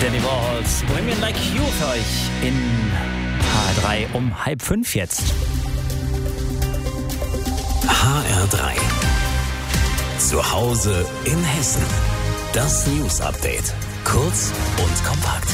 Danny Warhols, Women Like You für euch in HR3 um 4:30 jetzt. HR3 zu Hause in Hessen. Das News Update. Kurz und kompakt.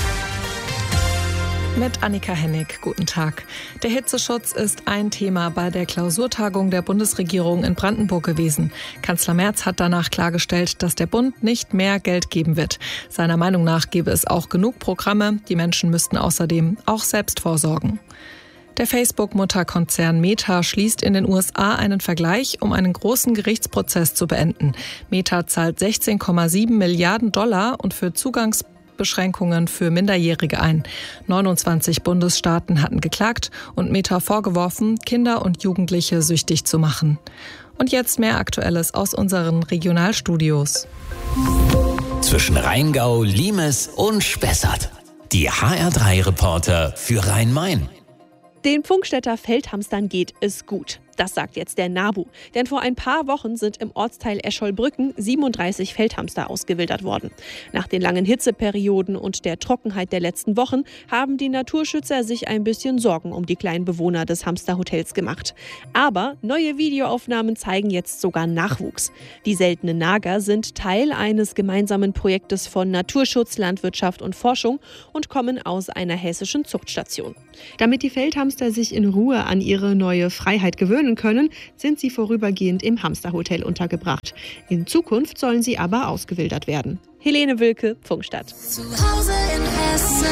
Mit Annika Hennig, guten Tag. Der Hitzeschutz ist ein Thema bei der Klausurtagung der Bundesregierung in Brandenburg gewesen. Kanzler Merz hat danach klargestellt, dass der Bund nicht mehr Geld geben wird. Seiner Meinung nach gäbe es auch genug Programme. Die Menschen müssten außerdem auch selbst vorsorgen. Der Facebook-Mutterkonzern Meta schließt in den USA einen Vergleich, um einen großen Gerichtsprozess zu beenden. Meta zahlt $16,7 Milliarden und für Zugangsbeschränkungen für Minderjährige ein. 29 Bundesstaaten hatten geklagt und Meta vorgeworfen, Kinder und Jugendliche süchtig zu machen. Und jetzt mehr Aktuelles aus unseren Regionalstudios. Zwischen Rheingau, Limes und Spessart. Die HR3-Reporter für Rhein-Main. Den Pfungstädter Feldhamstern geht es gut. Das sagt jetzt der NABU. Denn vor ein paar Wochen sind im Ortsteil Escholbrücken 37 Feldhamster ausgewildert worden. Nach den langen Hitzeperioden und der Trockenheit der letzten Wochen haben die Naturschützer sich ein bisschen Sorgen um die kleinen Bewohner des Hamsterhotels gemacht. Aber neue Videoaufnahmen zeigen jetzt sogar Nachwuchs. Die seltenen Nager sind Teil eines gemeinsamen Projektes von Naturschutz, Landwirtschaft und Forschung und kommen aus einer hessischen Zuchtstation. Damit die Feldhamster sich in Ruhe an ihre neue Freiheit gewöhnen können, sind sie vorübergehend im Hamsterhotel untergebracht. In Zukunft sollen sie aber ausgewildert werden. Helene Wilke, Pfungstadt. Zu Hause in Hessen.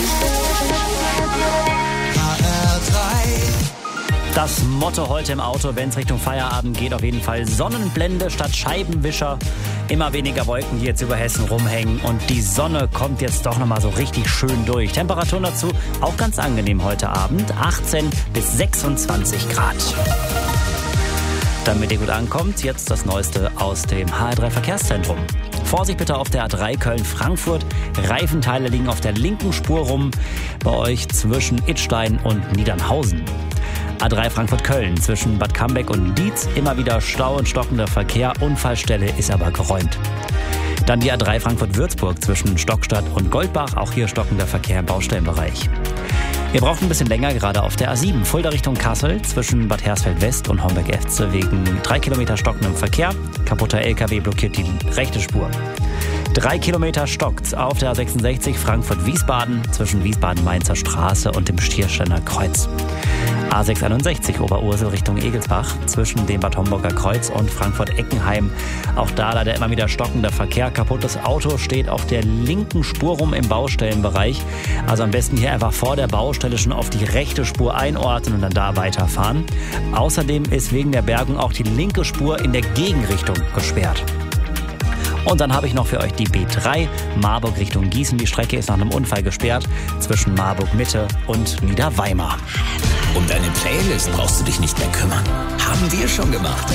Das Motto heute im Auto, wenn es Richtung Feierabend geht, auf jeden Fall Sonnenblende statt Scheibenwischer. Immer weniger Wolken, die jetzt über Hessen rumhängen. Und die Sonne kommt jetzt doch nochmal so richtig schön durch. Temperaturen dazu auch ganz angenehm heute Abend. 18 bis 26 Grad. Damit ihr gut ankommt, jetzt das Neueste aus dem HR3 Verkehrszentrum. Vorsicht bitte auf der A3 Köln-Frankfurt. Reifenteile liegen auf der linken Spur rum bei euch zwischen Idstein und Niedernhausen. A3 Frankfurt-Köln zwischen Bad Cambeck und Dietz. Immer wieder Stau und stockender Verkehr. Unfallstelle ist aber geräumt. Dann die A3 Frankfurt-Würzburg zwischen Stockstadt und Goldbach. Auch hier stockender Verkehr im Baustellenbereich. Ihr braucht ein bisschen länger, gerade auf der A7. Fulda Richtung Kassel zwischen Bad Hersfeld-West und Homberg-Efze wegen 3 Kilometer stockendem Verkehr. Kaputter LKW blockiert die rechte Spur. 3 Kilometer stockt auf der A66 Frankfurt-Wiesbaden zwischen Wiesbaden-Mainzer Straße und dem Stiersteiner Kreuz. A661 Oberursel Richtung Egelsbach zwischen dem Bad Homburger Kreuz und Frankfurt-Eckenheim. Auch da leider immer wieder stockender Verkehr. Kaputtes Auto steht auf der linken Spur rum im Baustellenbereich. Also am besten hier einfach vor der Baustelle schon auf die rechte Spur einordnen und dann da weiterfahren. Außerdem ist wegen der Bergung auch die linke Spur in der Gegenrichtung gesperrt. Und dann habe ich noch für euch die B3, Marburg Richtung Gießen. Die Strecke ist nach einem Unfall gesperrt zwischen Marburg Mitte und Niederweimar. Um deine Playlist brauchst du dich nicht mehr kümmern. Haben wir schon gemacht.